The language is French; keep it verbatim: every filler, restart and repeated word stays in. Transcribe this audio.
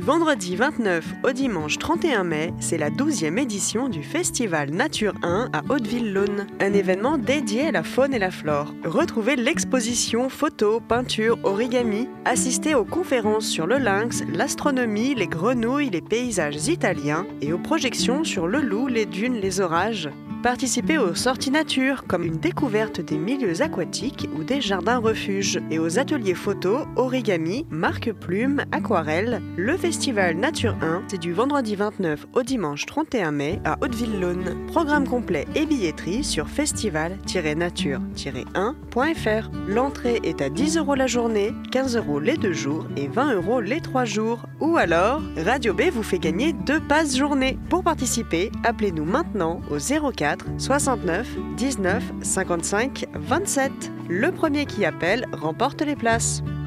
vendredi vingt-neuf au dimanche trente et un mai, c'est la douzième édition du Festival Nature un à Hauteville-Laune, un événement dédié à la faune et la flore. Retrouvez l'exposition photos, peintures, origami, assistez aux conférences sur le lynx, l'astronomie, les grenouilles, les paysages italiens et aux projections sur le loup, les dunes, les orages. Participez aux sorties nature, comme une découverte des milieux aquatiques ou des jardins-refuges, et aux ateliers photos, origami, marque-plume, aquarelle. Le Festival Nature un, c'est du vendredi vingt-neuf au dimanche trente et un mai à Hauteville-Laune. Programme complet et billetterie sur festival tiret nature tiret un point f r. L'entrée est à dix euros la journée, quinze euros les deux jours et vingt euros les trois jours. Ou alors, Radio B vous fait gagner deux passes journée. Pour participer, appelez-nous maintenant au zéro quatre soixante-neuf dix-neuf cinquante-cinq vingt-sept. Le premier qui appelle remporte les places.